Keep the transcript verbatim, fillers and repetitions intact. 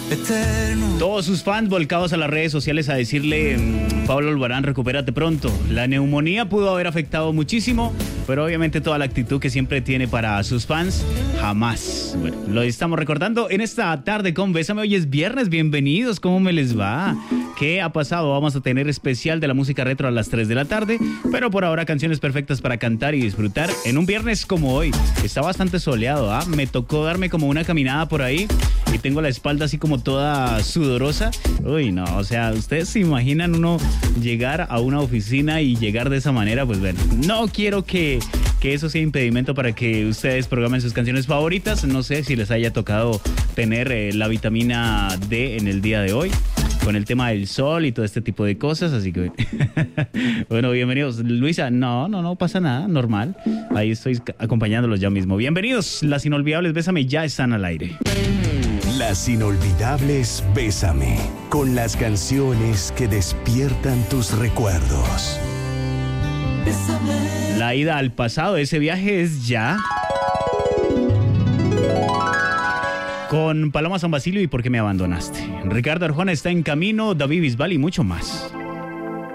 eterno. Todos sus fans volcados a las redes sociales a decirle: Pablo Albarán, recupérate pronto. La neumonía pudo haber afectado muchísimo, pero obviamente toda la actitud que siempre tiene para sus fans, jamás. Bueno, lo estamos recordando en esta tarde con Bésame. Hoy es viernes, bienvenidos, ¿cómo me les va? ¿Qué ha pasado? Vamos a tener especial de la música retro a las tres de la tarde, pero por ahora canciones perfectas para cantar y disfrutar en un viernes como hoy. Está bastante soleado, ¿ah? Me tocó darme como una caminada por ahí y tengo la espalda así como toda sudorosa. Uy, no, o sea, ¿ustedes se imaginan uno llegar a una oficina y llegar de esa manera? Pues bueno, no quiero que, que eso sea impedimento para que ustedes programen sus canciones favoritas. No sé si les haya tocado tener eh, la vitamina D en el día de hoy, con el tema del sol y todo este tipo de cosas, así que bueno, bienvenidos. Luisa, no, no, no pasa nada, normal, ahí estoy acompañándolos ya mismo. Bienvenidos, las inolvidables Bésame ya están al aire. Las inolvidables Bésame, con las canciones que despiertan tus recuerdos. Bésame. La ida al pasado, ese viaje es ya. Con Paloma San Basilio y ¿Por qué me abandonaste? Ricardo Arjona está en camino, David Bisbal y mucho más.